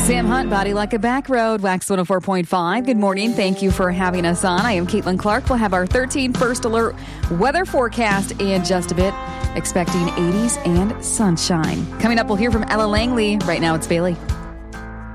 Sam Hunt, Body Like a Back Road, Wax 104.5. Good morning. Thank you for having us on. I am Caitlin Clark. We'll have our 13 first alert weather forecast in just a bit. Expecting 80s and sunshine. Coming up, we'll hear from Ella Langley. Right now, it's Bailey.